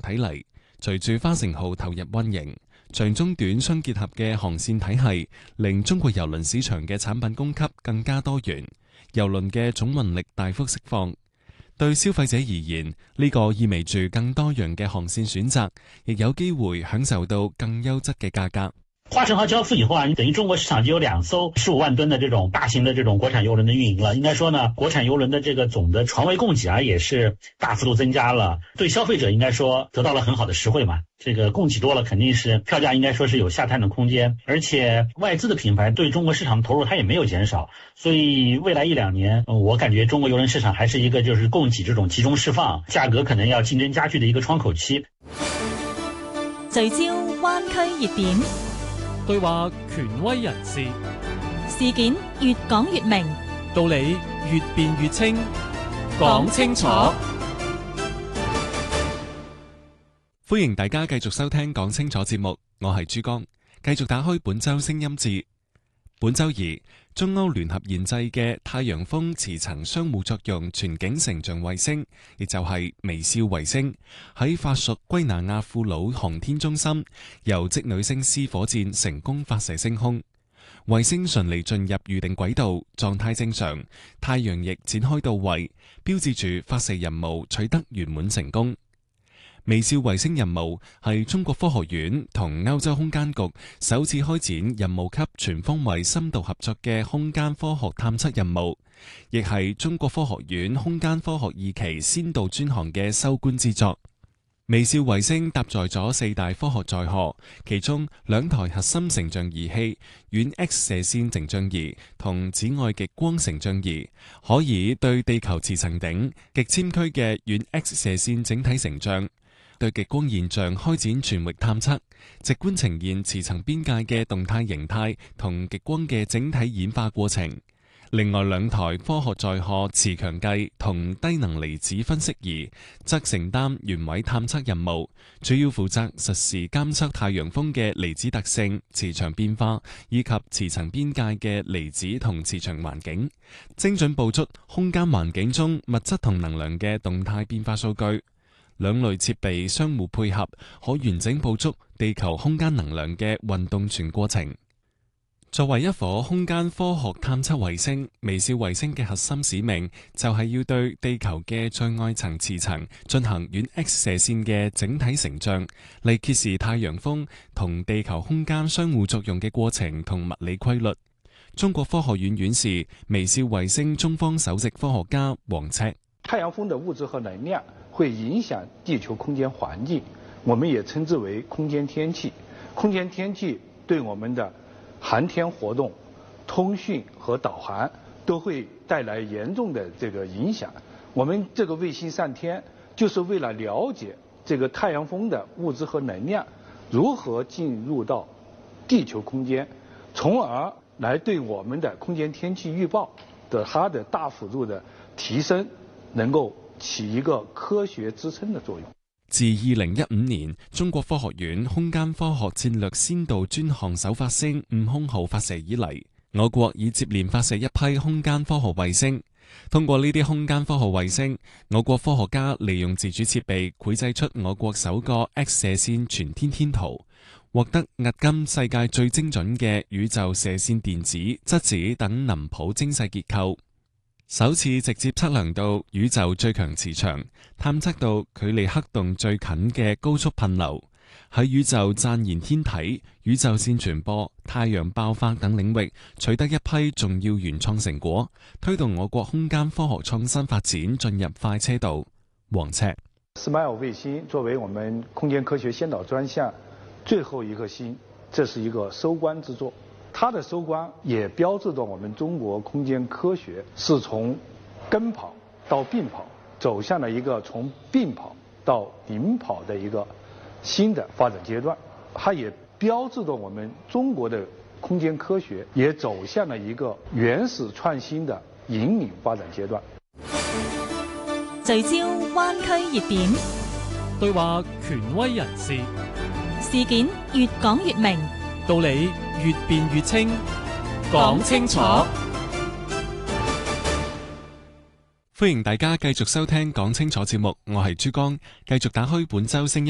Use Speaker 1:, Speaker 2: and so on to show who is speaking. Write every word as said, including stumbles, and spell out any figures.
Speaker 1: 睇嚟，隨住花城號投入運營，長中短相結合嘅航線體系，令中國郵輪市場嘅產品供給更加多元，郵輪嘅總運力大幅釋放。對消費者而言，呢個意味住更多樣嘅航線選擇，亦有機會享受到更優質嘅價格。
Speaker 2: 花城號交付以後啊，等於中國市場就有兩艘十五萬噸的這種大型的這種國產郵輪的運營了。應該說呢，國產郵輪的這個總的船位供給啊，也是大幅度增加了。對消費者應該說得到了很好的實惠嘛。這個供給多了，肯定是票價應該說是有下探的空間。而且外資的品牌對中國市場投入它也沒有減少，所以未來一兩年，我感覺中國郵輪市場還是一個就是供給這種集中釋放，價格可能要競爭加劇的一個窗口期。
Speaker 3: 聚焦灣區熱點。
Speaker 4: 對話權威人士，
Speaker 3: 事件越講越明，
Speaker 4: 道理越辯越清，講清楚。
Speaker 1: 歡迎大家繼續收聽講清楚節目，我係珠江，繼續打開本周聲音節。本周二，中歐聯合研製嘅太陽風磁層相互作用全景成像衛星，亦就係微笑衛星，喺法屬圭那亞庫魯航天中心由織女星 C 火箭成功發射升空。衛星順利進入預定軌道，狀態正常，太陽翼展開到位，標誌住發射任務取得圓滿成功。微笑衛星任務係中國科學院同歐洲空間局首次開展任務級全方位深度合作嘅空間科學探測任務，亦係中國科學院空間科學二期先導專項嘅收官之作。微笑衛星搭載咗四大科學載荷，其中兩台核心成像儀器、遠 X 射線成像儀同紫外極光成像儀，可以對地球磁層頂極纖區嘅遠 X 射線整體成像，對極光現象開展全域探測，直觀呈現磁層邊界嘅動態形態同極光嘅整體演化過程。另外兩台科學載荷磁強計同低能離子分析儀則承擔原位探測任務，主要負責實時監測太陽風嘅離子特性、磁場變化以及磁層邊界嘅離子同磁場環境，精準捕捉空間環境中物質同能量嘅動態變化數據。兩類設備相互配合，可完整捕捉地球空間能量嘅運動全過程。作為一顆空間科學探測衛星，微笑衛星嘅核心使命就係要對地球嘅最外層磁層進行遠 X 射線嘅整體成像，嚟揭示太陽風同地球空間相互作用嘅過程同物理規律。中國科學院院士、微笑衛星中方首席科學家王赤：
Speaker 5: 太陽風的物質和能量會影響地球空間環境，我們也稱之為空間天氣。空間天氣對我們的航天活動、通訊和導航都會帶來嚴重的這個影響。我們這個衛星上天，就是為了了解這個太陽風的物質和能量如何進入到地球空間，從而來對我們的空間天氣預報的它的大幅度的提升，能夠起一個科學支撐的作用。
Speaker 1: 自二零一五年，中國科學院空間科學戰略先導專項首發星悟空號發射以嚟，我國已接連發射一批空間科學衛星。通過呢啲空間科學衛星，我國科學家利用自主設備繪製出我國首個 X 射線全天天圖，獲得迄今世界最精準嘅宇宙射線電子、質子等能譜精細結構。首次直接測量到宇宙最強磁場，探測到距離黑洞最近嘅高速噴流，喺宇宙暫然天體、宇宙線傳播、太陽爆發等領域取得一批重要原創成果，推動我國空間科學創新發展進入快車道。王赤
Speaker 5: ：Smile 衛星作為我們空間科學先導專項最後一顆星，這是一個收官之作。它的收官也標誌着我們中國空間科學是從跟跑到並跑，走向了一個從並跑到領跑的一個新的發展階段。它也標誌着我們中國的空間科學也走向了一個原始創新的引領發展階段。
Speaker 3: 聚焦灣區熱點，
Speaker 4: 對話權威人士，
Speaker 3: 事件越講越明，
Speaker 4: 道理越辯越清，講清楚。
Speaker 1: 歡迎大家繼續收聽講清楚節目，我係珠江，繼續打開本周聲音